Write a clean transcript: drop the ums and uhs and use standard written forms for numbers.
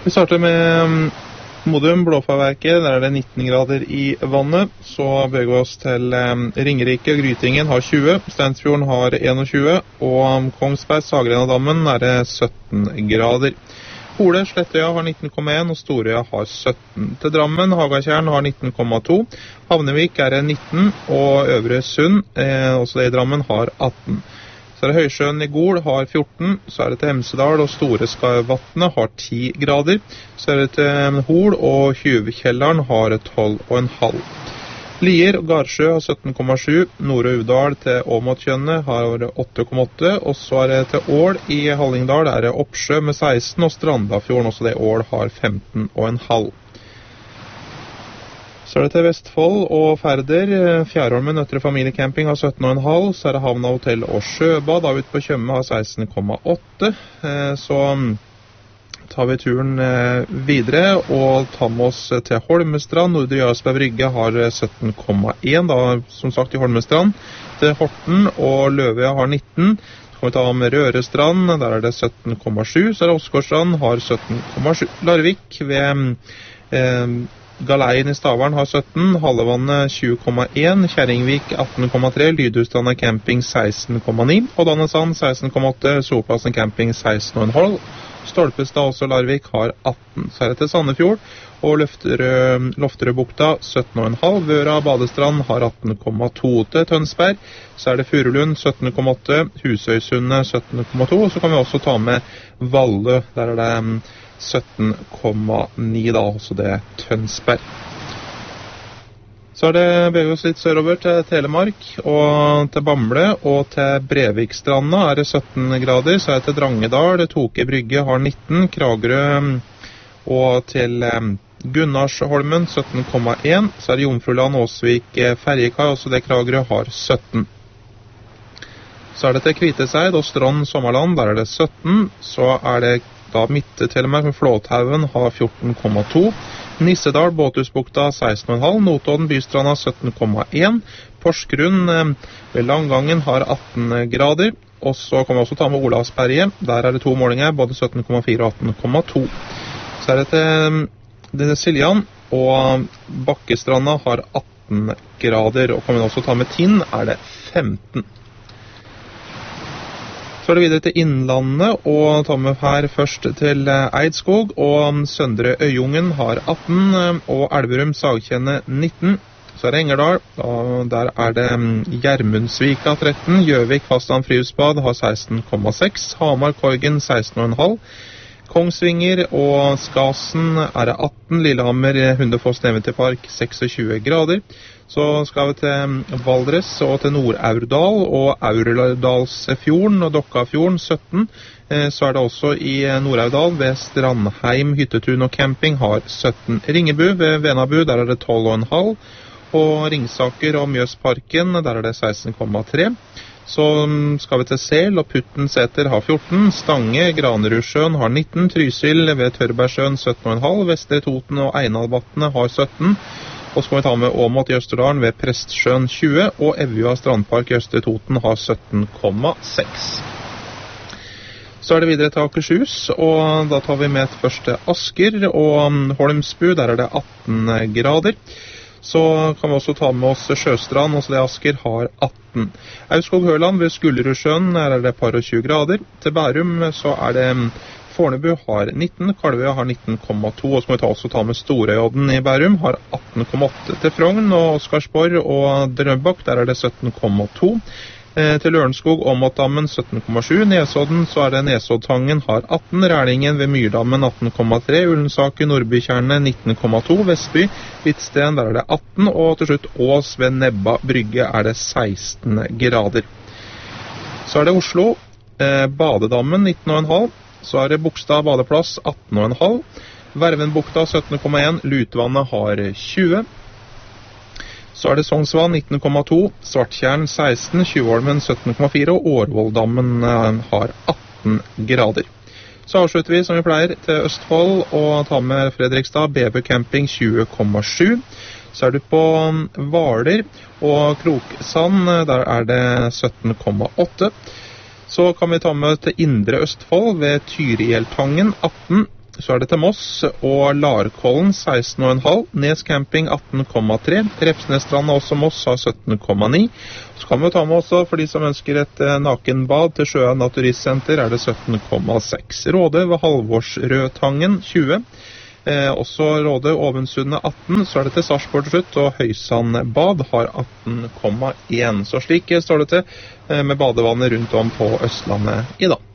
Vi starter med Modum Blåfarverket, der er det 19 grader i vannet. Så beveger vi oss til Ringerike, Grytingen har 20, Steinsfjorden har 21, og Kongsberg, Sagrenadammen er det 17 grader. Hole, Slettøya har 19,1 og Storøya har 17. Til Drammen, Hagatjern har 19,2. Havnevik er det 19 og Øvre Sund, også det i Drammen, har 18. Så er det Høysjøen i Gol har 14, så er det til Hemsedal og Store Skarvatnet har 10 grader. Så er det til Hol og Tjuvkjelleren har 12,5. Lier og Garsjø har 17,7, Nord-Uvdal til Åmotkjønnet har 8,8, og så er det til Ål i Hallingdal er det Oppsjø med 16, og Strandafjorden, også det Ål, har 15,5. Så er det til Vestfold og Færder, Fjærholmen Nøtterøy Familiecamping har 17,5, så er det Havna Hotell og Sjøbad, da ute på Tjøme har 16,8, så tar vi turen videre og tar med oss til Holmestrand. Nordre Jarlsberg Brygge har 17,1, da som sagt i Holmestrand. Til Horten og Løvøya har 19. Så kan vi ta med Rørestrand, der er det 17,7. Så er det Åsgårdstrand har 17,7. Larvik ved Galeien i Stavern har 17, Hallevannet 20,1, Kjerringvik 18,3, Lydhusstranda Camping 16,9, Oddanesand 16,8, Solplassen Camping 16,5, Stolpestad også Larvik har 18. Så er det til Sandefjord og Lofterødbukta 17,5, Vøra Badestrand har 18,2. Til Tønsberg så er det Furulund 17,8, Husøysundet 17,2, og så kan vi også ta med Valle, der er det 17,9 da, også det Tønsberg. Så er det beveger oss litt sørover til Telemark og til Bamble, og til Brevikstranda er det 17 grader, så er det til Drangedal, Toke Brygge har 19, Kragerø og til Gunnarsholmen 17,1, så er det Jomfruland Åsvik Ferjekai, også det Kragerø har 17. Så er det til Kviteseid og Strand Sommerland, der er det 17, så er det da Midt-Telemark med Flåthaugen har 14,2, Nissedal, Båthusbukta 16,5, Notodden, Bystranda 17,1, Porsgrunn ved Langangen har 18 grader, og så kan vi også ta med Olavsberget, der er det 2 målinger, både 17,4 og 18,2. Så er det til Siljan, og Bakkestranda har 18 grader, og kan vi også ta med Tinn, er det 15. Så er det videre til Innlandet, og tar med her først til Eidskog, og Søndre Øyungen har 18, og Elverum Sagkjenne 19. Så er det Engerdal, og der er det Gjermundsvika 13, Gjøvik Fastland Friluftsbad har 16,6, Hamar Korgen 16,5, Kongsvinger og Skasen er det 18, Lillehammer Hundefoss Eventyrpark 26 grader. Så skal vi til Valdres og til Nord-Aurdal og Aurdalsfjorden og Dokkafjorden 17. Så er det også i Nord-Aurdal ved Strandheim, Hyttetun og Camping har 17. Ringebu ved Venabu, der er det 12,5. Og Ringsaker og Mjøsparken, der er det 16,3. Så skal vi til Sel, og Puttenseter har 14, Stange, Granerudsjøen har 19, Trysil ved Tørbergsjøen 17,5, Vestre Toten og Einalvatnet har 17, og så kan vi ta med Åmot i Østerdalen ved Prestsjøen 20, og Evja Strandpark i Østre Toten har 17,6. Så er det videre til Akershus, og da tar vi med et første Asker, og Holmsbu, der er det 18 grader. Så kan vi også ta med oss Sjøstrand, også det Asker har 18. Aurskog-Høland ved Skullerudsjøen, der er det par og 20 grader. Til Bærum så er det Fornebu har 19, Kalvøya har 19,2, og så må vi også ta med Storøyodden i Bærum, har 18,8. Til Frogn og Oscarsborg og Drøbak, der er det 17,2. Til Lørenskog og Åmotdammen 17,7, Nesodden så er det Nesoddtangen har 18, Rælingen ved Myrdammen 18,3, Ullensaker, Nordbykjerne 19,2, Vestby, Hvitsten der er det 18, og til slutt Ås ved Nebba Brygge er det 16 grader. Så er det Oslo, Badedammen 19,5, så er det Bogstad Badeplass 18,5, Vervenbukta 17,1, Lutvannet har 20. Så er det Sognsvann 19,2, Svarttjern 16, Tjuvholmen 17,4 og Årvolldammen har 18 grader. Så avslutter vi som vi pleier til Østfold og tar med Fredrikstad, BB Camping 20,7. Så er du på Hvaler og Kroksand, der er det 17,8. Så kan vi ta med til Indre Østfold ved Tyrieltangen 18, Så er det til Moss og Larkollen 16,5, Nes Camping 18,3, Refsnesstrand og også Moss har 17,9. Så kan vi ta med også, for de som ønsker et nakenbad til Sjøa Naturistsenter, er det 17,6. Råde ved Halvorsrødtangen 20. Også Råde Ovensundet 18, så er det til Sarpsborg til slutt, og Høysand bad har 18,1. Så slik står det til med badevannet rundt om på Østlandet i dag.